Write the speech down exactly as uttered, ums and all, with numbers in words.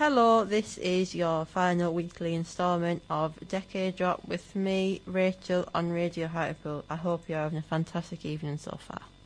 hello, this is your final weekly instalment of Decade Drop with me, Rachel, on Radio Hartlepool. I hope you're having a fantastic evening so far.